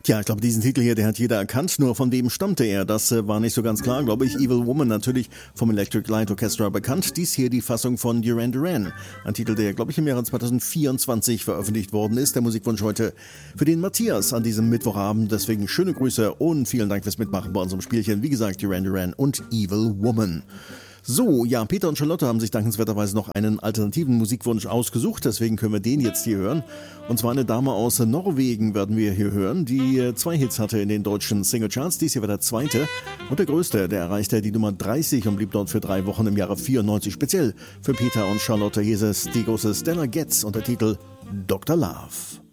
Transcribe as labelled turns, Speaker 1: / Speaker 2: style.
Speaker 1: Ja, ich glaube, diesen Titel hier, der hat jeder erkannt. Nur von wem stammte er? Das war nicht so ganz klar, glaube ich. Evil Woman natürlich vom Electric Light Orchestra bekannt. Dies hier die Fassung von Duran Duran. Ein Titel, der, glaube ich, im Jahre 2024 veröffentlicht worden ist. Der Musikwunsch heute für den Matthias an diesem Mittwochabend. Deswegen schöne Grüße und vielen Dank fürs Mitmachen bei unserem Spielchen. Wie gesagt, Duran Duran und Evil Woman. So, ja, Peter und Charlotte haben sich dankenswerterweise noch einen alternativen Musikwunsch ausgesucht, deswegen können wir den jetzt hier hören. Und zwar eine Dame aus Norwegen werden wir hier hören, die 2 Hits hatte in den deutschen Singlecharts. Dies hier war der zweite und der größte, der erreichte die Nummer 30 und blieb dort für 3 Wochen im Jahre 94. Speziell für Peter und Charlotte. Hier ist es die große Stella Getz und der Titel Dr. Love.